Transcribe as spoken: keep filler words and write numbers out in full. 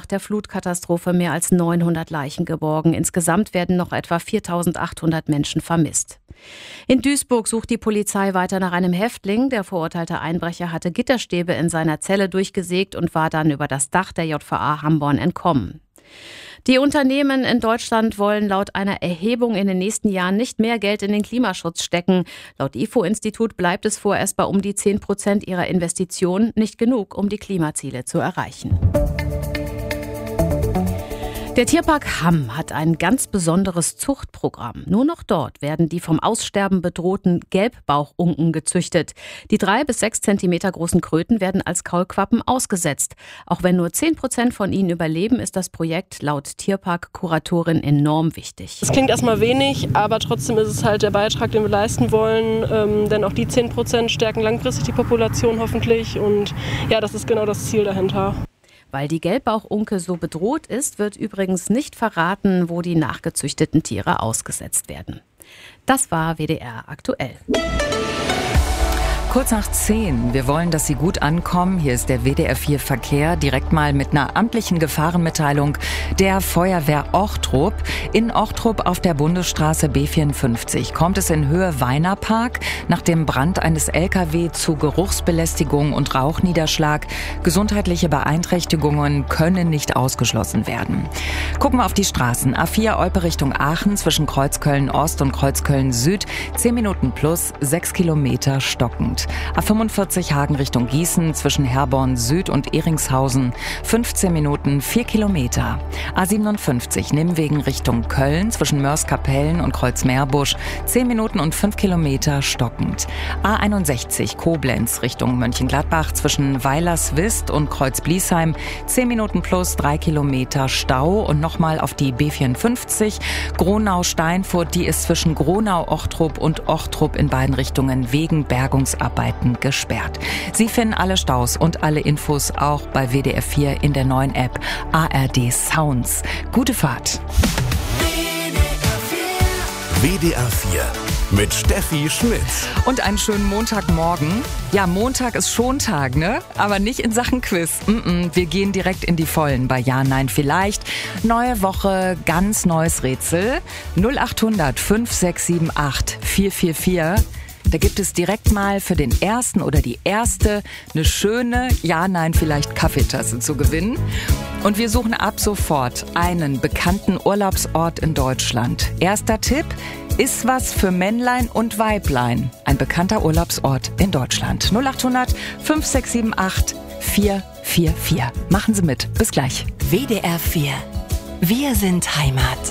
der Flutkatastrophe mehr als neunhundert Leichen geborgen. Insgesamt werden noch etwa viertausendachthundert Menschen vermisst. In Duisburg sucht die Polizei weiter nach einem Häftling. Der verurteilte Einbrecher hatte Gitterstäbe in seiner Zelle durchgesägt und war dann über das Dach der J V A Hamborn entkommen. Die Unternehmen in Deutschland wollen laut einer Erhebung in den nächsten Jahren nicht mehr Geld in den Klimaschutz stecken. Laut I F O-Institut bleibt es vorerst bei um die zehn Prozent ihrer Investitionen, nicht genug, um die Klimaziele zu erreichen. Der Tierpark Hamm hat ein ganz besonderes Zuchtprogramm. Nur noch dort werden die vom Aussterben bedrohten Gelbbauchunken gezüchtet. Die drei bis sechs Zentimeter großen Kröten werden als Kaulquappen ausgesetzt. Auch wenn nur zehn Prozent von ihnen überleben, ist das Projekt laut Tierpark-Kuratorin enorm wichtig. Es klingt erstmal wenig, aber trotzdem ist es halt der Beitrag, den wir leisten wollen. Ähm, denn auch die zehn Prozent stärken langfristig die Population hoffentlich. Und ja, das ist genau das Ziel dahinter. Weil die Gelbbauchunke so bedroht ist, wird übrigens nicht verraten, wo die nachgezüchteten Tiere ausgesetzt werden. Das war W D R aktuell. Kurz nach zehn. Wir wollen, dass Sie gut ankommen. Hier ist der W D R vier Verkehr. Direkt mal mit einer amtlichen Gefahrenmitteilung der Feuerwehr Ochtrup. In Ochtrup auf der Bundesstraße B vierundfünfzig kommt es in Höhe Weinerpark nach dem Brand eines L K W zu Geruchsbelästigung und Rauchniederschlag. Gesundheitliche Beeinträchtigungen können nicht ausgeschlossen werden. Gucken wir auf die Straßen. A vier Olpe Richtung Aachen zwischen Kreuzköln Ost und Kreuzköln Süd. zehn Minuten plus, sechs Kilometer stockend. A fünfundvierzig Hagen Richtung Gießen zwischen Herborn Süd und Ehringshausen. fünfzehn Minuten, vier Kilometer. A siebenundfünfzig Nimwegen Richtung Köln zwischen Mörs-Kapellen und Kreuzmeerbusch. zehn Minuten und fünf Kilometer stockend. A einundsechzig Koblenz Richtung Mönchengladbach zwischen Weilerswist und Kreuz-Bliesheim. zehn Minuten plus, drei Kilometer Stau. Und nochmal auf die B vierundfünfzig Gronau-Steinfurt. Die ist zwischen Gronau-Ochtrup und Ochtrup in beiden Richtungen wegen Bergungsarbeiten gesperrt. Sie finden alle Staus und alle Infos auch bei W D R vier in der neuen App A R D Sounds. Gute Fahrt. W D R vier mit Steffi Schmitz. Und einen schönen Montagmorgen. Ja, Montag ist schon Tag, ne? Aber nicht in Sachen Quiz. Mm-mm, wir gehen direkt in die Vollen bei Ja, Nein, Vielleicht. Neue Woche, ganz neues Rätsel. null acht hundert fünf sechs sieben acht vier vier vier. Da gibt es direkt mal für den Ersten oder die Erste eine schöne Ja, Nein, Vielleicht Kaffeetasse zu gewinnen. Und wir suchen ab sofort einen bekannten Urlaubsort in Deutschland. Erster Tipp, ist was für Männlein und Weiblein. Ein bekannter Urlaubsort in Deutschland. null acht hundert fünf sechs sieben acht vier vier vier. Machen Sie mit. Bis gleich. W D R vier. Wir sind Heimat.